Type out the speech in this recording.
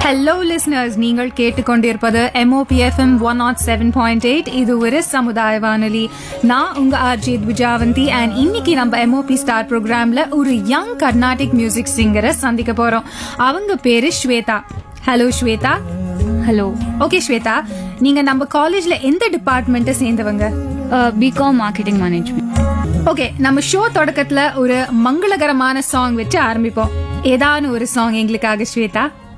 Hello listeners, நீங்கள் கேட்டுக்கொண்டிருப்பது MOPFM 107.8. இது ஒரு சமுதாய வானொலி. நான் உங்க ஆர்ஜி விஜயாவந்தி. அண்ட் இன்னைக்கு நம்ம MOP ஸ்டார் ப்ரோக்ராம்ல ஒரு யங் கர்நாடிக் மியூசிக் சிங்கரை சந்திக்க போறோம். அவங்க பேரு Shweta. Hello Shweta. Hello. Okay Shweta, நீங்க நம்ம காலேஜ்ல எந்த டிபார்ட்மெண்ட்டை சேர்ந்தவங்க? BCom marketing management. ஓகே, நம்ம ஷோ தொடக்கத்துல ஒரு மங்களகரமான சாங் வச்சு ஆரம்பிப்போம். ஏதான ஒரு சாங் எங்களுக்காக ஸ்வேதா.